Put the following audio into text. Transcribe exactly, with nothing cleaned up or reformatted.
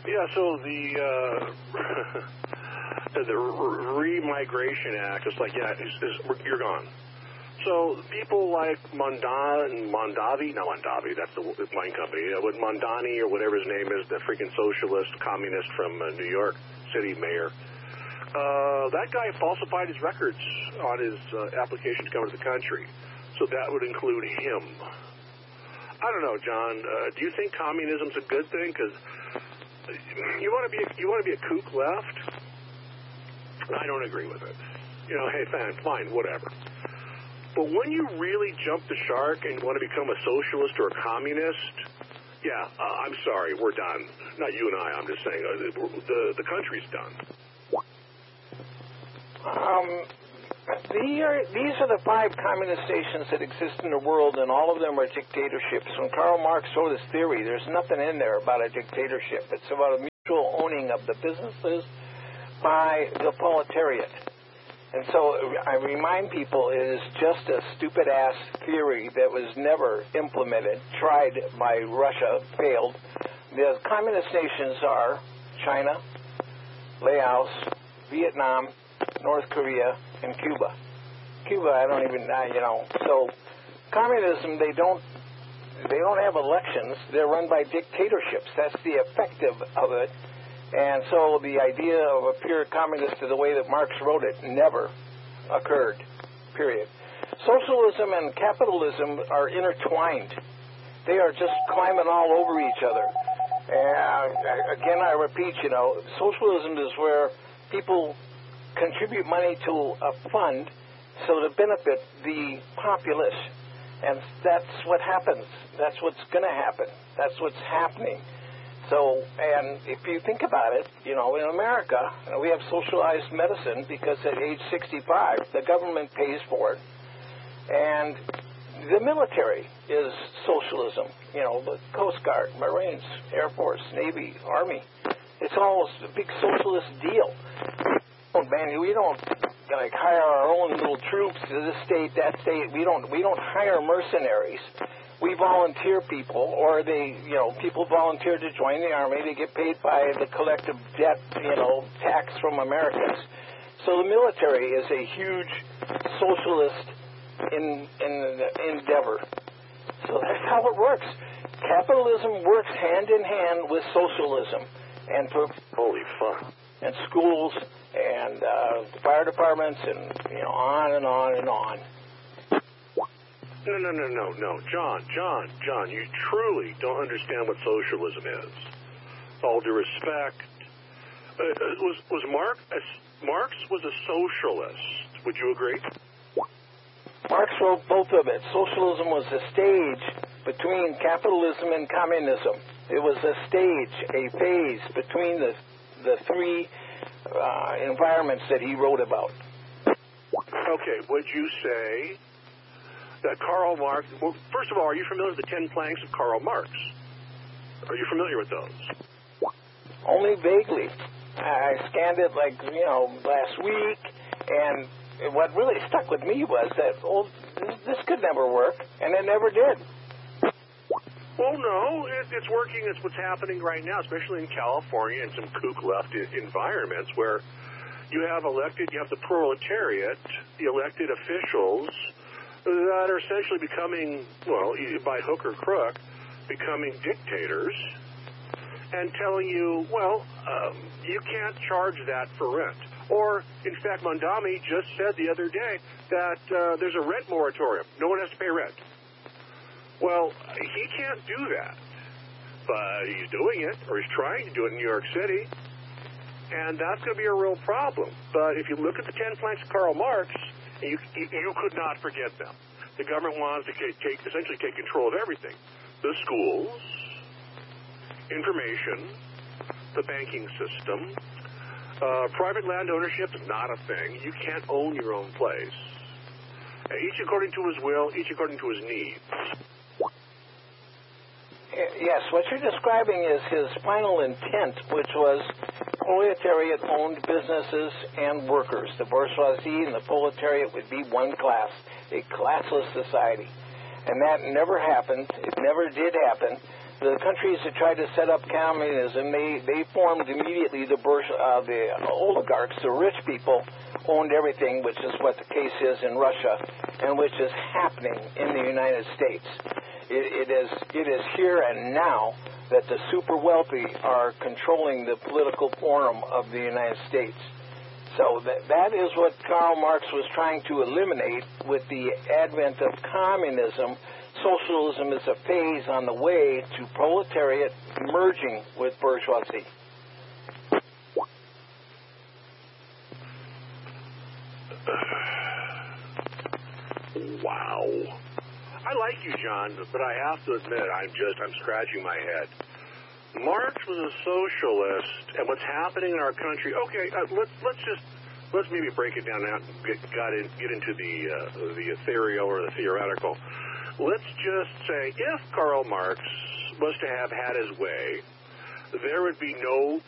Yeah, so the uh, the Remigration Act is like, yeah, it's, it's, you're gone. So people like Monda, Mondavi, not Mondavi, that's the wine company, uh, with Mondani or whatever his name is, the freaking socialist, communist from uh, New York City mayor, uh, that guy falsified his records on his uh, application to come to the country. So that would include him. I don't know, John. Uh, do you think communism's a good thing? Because you want to be you want to be a kook left. I don't agree with it. You know, hey, fine, fine, whatever. But when you really jump the shark and want to become a socialist or a communist, yeah, uh, I'm sorry, we're done. Not you and I. I'm just saying uh, the the country's done. Um. The, these are the five communist stations that exist in the world, and all of them are dictatorships. When Karl Marx wrote his theory, there's nothing in there about a dictatorship. It's about a mutual owning of the businesses by the proletariat. And so I remind people it is just a stupid-ass theory that was never implemented, tried by Russia, failed. The communist nations are China, Laos, Vietnam, North Korea, and Cuba. Cuba, I don't even, uh, you know. So, communism, they don't, they don't have elections. They're run by dictatorships. That's the effective of it. And so, the idea of a pure communist, the way that Marx wrote it, never occurred. Period. Socialism and capitalism are intertwined. They are just climbing all over each other. And again, I repeat, you know, socialism is where people contribute money to a fund so to benefit the populace. And that's what happens. That's what's going to happen. That's what's happening. So, and if you think about it, you know, in America, you know, we have socialized medicine because at age sixty-five, the government pays for it. And the military is socialism. You know, the Coast Guard, Marines, Air Force, Navy, Army. It's all a big socialist deal. Man, we don't like hire our own little troops to this state, that state. We don't. We don't hire mercenaries. We volunteer people, or they, you know, people volunteer to join the army. They get paid by the collective debt, you know, tax from Americans. So the military is a huge socialist in in endeavor. So that's how it works. Capitalism works hand in hand with socialism, and for holy fuck, and schools. And uh, fire departments, and you know, on and on and on. No, no, no, no, no, John, John, John, you truly don't understand what socialism is. All due respect, uh, was was Marx? Uh, Marx was a socialist. Would you agree? Marx wrote both of it. Socialism was a stage between capitalism and communism. It was a stage, a phase between the the three. Uh, environments that he wrote about. Okay, would you say that Karl Marx... Well, first of all, are you familiar with the Ten Planks of Karl Marx? Are you familiar with those? Only vaguely. I scanned it, like, you know, last week, and what really stuck with me was that, oh, this, this could never work, and it never did. Well, no, it, it's working. It's what's happening right now, especially in California and some kook left environments where you have elected, you have the proletariat, the elected officials that are essentially becoming, well, by hook or crook, becoming dictators and telling you, well, um, you can't charge that for rent. Or, in fact, Mondami just said the other day that uh, there's a rent moratorium. No one has to pay rent. Well, he can't do that, but he's doing it, or he's trying to do it in New York City, and that's going to be a real problem. But if you look at the Ten Planks of Karl Marx, you, you, you could not forget them. The government wants to take, essentially take control of everything. The schools, information, the banking system. Uh, private land ownership is not a thing. You can't own your own place. Each according to his will, each according to his needs. Yes, what you're describing is his final intent, which was proletariat-owned businesses and workers. The bourgeoisie and the proletariat would be one class, a classless society. And that never happened. It never did happen. The countries that tried to set up communism, they, they formed immediately the, uh, the oligarchs, the rich people, owned everything, which is what the case is in Russia, and which is happening in the United States. It, it is it is here and now that the super wealthy are controlling the political forum of the United States. So that, that is what Karl Marx was trying to eliminate with the advent of communism. Socialism is a phase on the way to proletariat merging with bourgeoisie. Wow. I like you, John, but I have to admit, I'm just, I'm scratching my head. Marx was a socialist, and what's happening in our country, okay, uh, let's, let's just, let's maybe break it down now and get, got in, get into the, uh, the ethereal or the theoretical. Let's just say if Karl Marx was to have had his way, there would be no